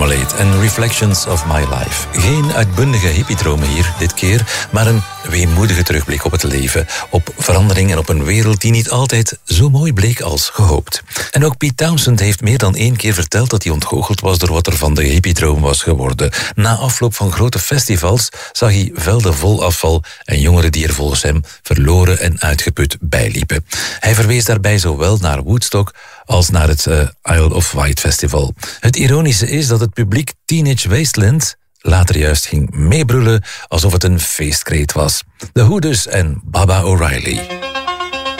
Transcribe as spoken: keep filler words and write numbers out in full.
Marmalade en Reflections of My Life. Geen uitbundige hippiedromen hier, dit keer, maar een weemoedige terugblik op het leven, op verandering en op een wereld die niet altijd zo mooi bleek als gehoopt. En ook Pete Townshend heeft meer dan één keer verteld dat hij ontgoocheld was door wat er van de hippiedroom was geworden. Na afloop van grote festivals zag hij velden vol afval en jongeren die er volgens hem verloren en uitgeput bijliepen. Hij verwees daarbij zowel naar Woodstock als naar het uh, Isle of Wight Festival. Het ironische is dat het publiek Teenage Wasteland later juist ging meebrullen alsof het een feestkreet was. The Who dus en Baba O'Reilly.